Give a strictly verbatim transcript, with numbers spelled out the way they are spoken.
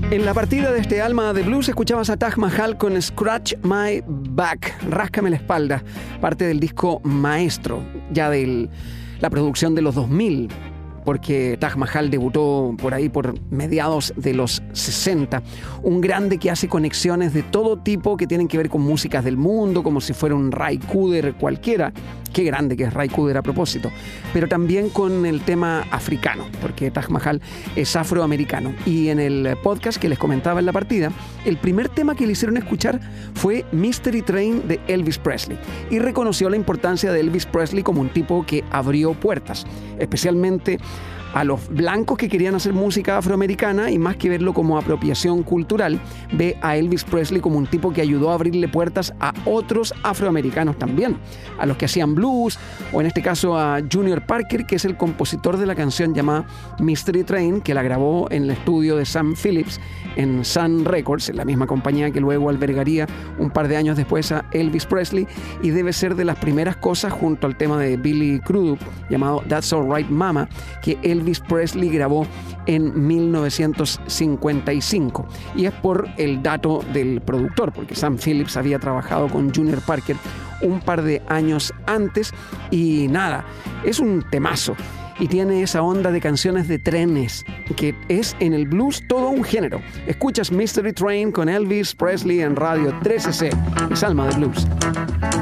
En la partida de este Alma de Blues escuchabas a Taj Mahal con Scratch My Back, Ráscame la espalda, parte del disco Maestro, ya de la producción de los dos mil, porque Taj Mahal debutó por ahí por mediados de los sesenta. Un grande que hace conexiones de todo tipo que tienen que ver con músicas del mundo, como si fuera un Ray Cooder cualquiera. Qué grande que es Ray Cooder a propósito. Pero también con el tema africano, porque Taj Mahal es afroamericano. Y en el podcast que les comentaba en la partida, el primer tema que le hicieron escuchar fue Mystery Train de Elvis Presley. Y reconoció la importancia de Elvis Presley como un tipo que abrió puertas, especialmente a los blancos que querían hacer música afroamericana, y más que verlo como apropiación cultural, ve a Elvis Presley como un tipo que ayudó a abrirle puertas a otros afroamericanos también, a los que hacían blues, o en este caso a Junior Parker, que es el compositor de la canción llamada Mystery Train, que la grabó en el estudio de Sam Phillips en Sun Records, en la misma compañía que luego albergaría un par de años después a Elvis Presley, y debe ser de las primeras cosas, junto al tema de Billy Crudup llamado That's Alright Mama, que él Elvis Presley grabó en mil novecientos cincuenta y cinco, y es por el dato del productor, porque Sam Phillips había trabajado con Junior Parker un par de años antes. Y nada, es un temazo y tiene esa onda de canciones de trenes que es en el blues todo un género. Escuchas Mystery Train con Elvis Presley en Radio trece C, es Alma de Blues.